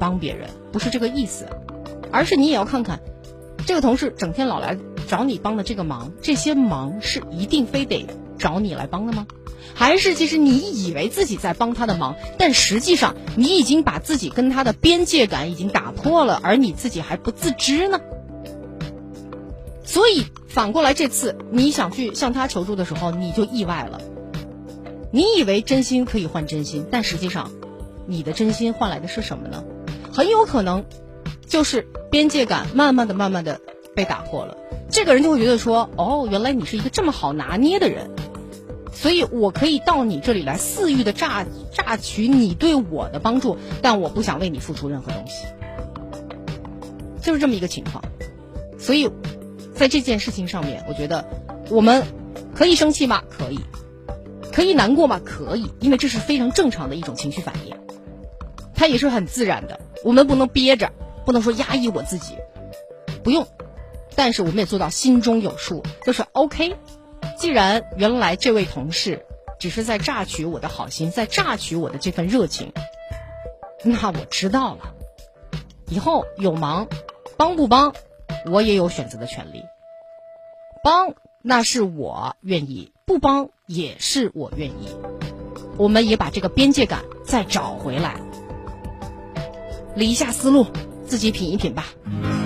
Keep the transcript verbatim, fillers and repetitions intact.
帮别人，不是这个意思，而是你也要看看这个同事整天老来找你帮的这个忙，这些忙是一定非得找你来帮的吗？还是其实你以为自己在帮他的忙，但实际上你已经把自己跟他的边界感已经打破了，而你自己还不自知呢？所以反过来，这次你想去向他求助的时候，你就意外了。你以为真心可以换真心，但实际上你的真心换来的是什么呢？很有可能就是边界感慢慢的慢慢的被打破了。这个人就会觉得说，哦，原来你是一个这么好拿捏的人，所以我可以到你这里来肆意的榨榨取你对我的帮助，但我不想为你付出任何东西，就是这么一个情况。所以在这件事情上面，我觉得我们可以生气吗？可以。可以难过吗？可以，因为这是非常正常的一种情绪反应，它也是很自然的，我们不能憋着，不能说压抑我自己，不用，但是我们也做到心中有数，就是 OK。 既然原来这位同事只是在榨取我的好心，在榨取我的这份热情，那我知道了，以后有忙帮不帮我也有选择的权利，帮那是我愿意，不帮也是我愿意，我们也把这个边界感再找回来，理一下思路，自己品一品吧。